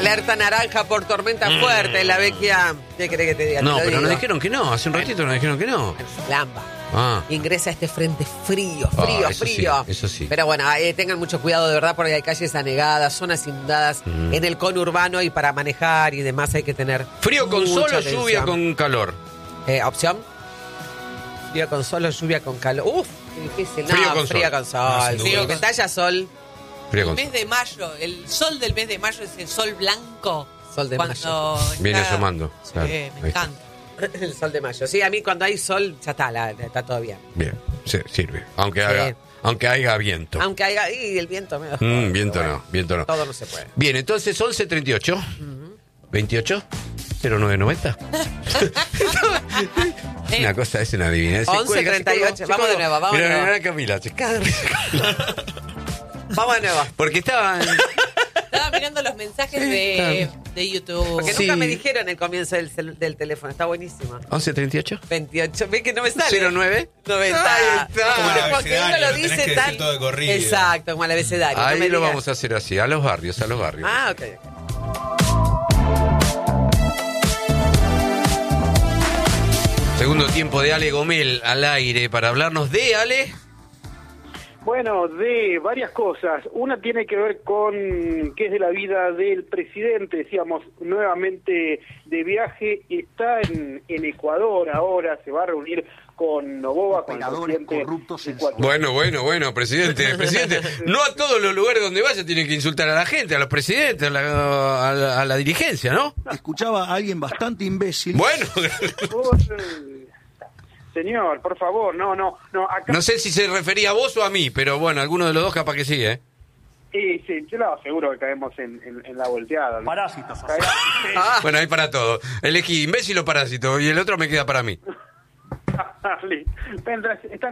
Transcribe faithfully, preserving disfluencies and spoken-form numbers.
Alerta naranja por tormenta mm. fuerte en la Vecchia. ¿Qué querés que te diga? No, te pero digo. nos dijeron que no. Hace un ratito nos dijeron que no. Lamba. Ah. Ingresa este frente frío, frío, ah, eso frío. Sí, eso sí. Pero bueno, eh, tengan mucho cuidado de verdad porque hay calles anegadas, zonas inundadas mm. en el conurbano y para manejar y demás hay que tener frío con sol o atención. lluvia con calor. Eh, opción. Frío con sol o lluvia con calor. Uf, qué difícil. Frío no, con frío sol. con sol. No, Frío que talla sol. Frío con El mes de mayo, el sol del mes de mayo es el sol blanco. Sol de cuando mayo. está... Viene asomando. Sí, Claro, me ahí encanta. El sol de mayo. Sí, a mí cuando hay sol ya está, la, la, está todo bien. Bien, sí, sirve. Aunque Sí. haga, aunque haya viento. Aunque haya... Y el viento me da... Mm, viento bueno, no, viento no. Todo no se puede. Bien, entonces once treinta y ocho. Uh-huh. veintiocho. cero nueve noventa. Una cosa es una adivinanza. once treinta y ocho. Vamos de nuevo, vamos de nuevo. Mira, Camila, se caga de risa. Vamos de nuevo. Porque estaban... Estaba mirando los mensajes de, de YouTube. Porque Sí. nunca me dijeron el comienzo del, cel- del teléfono. Está buenísimo. once treinta y ocho. veintiocho. ¿Ves que no me sale? cero nueve. noventa. Ahí está. Como el Porque abecedario, uno lo lo tenés dice que tan... decir todo de corrido. Exacto, como el abecedario. no Ahí me lo digas. vamos a hacer así, a los barrios, a los barrios. Ah, ok. Segundo tiempo de Ale Gomel al aire para hablarnos de Ale. Bueno, de varias cosas. Una tiene que ver con qué es de la vida del presidente, decíamos, nuevamente de viaje. Está en, en Ecuador ahora, se va a reunir con Noboa, con el presidente ecuatoriano. Bueno, bueno, bueno, presidente, presidente. No a todos los lugares donde vaya tienen que insultar a la gente, a los presidentes, a la, a la, a la dirigencia, ¿no? Escuchaba a alguien bastante imbécil. Bueno. Señor, por favor, no, no, no. Acá... No sé si se refería a vos o a mí, pero bueno, alguno de los dos capaz que sí, ¿eh? Sí, sí, yo lo seguro que caemos en, en, en la volteada. ¿no? Parásitos. Bueno, hay para todo. Elegí imbécil o parásito y el otro me queda para mí. Mientras están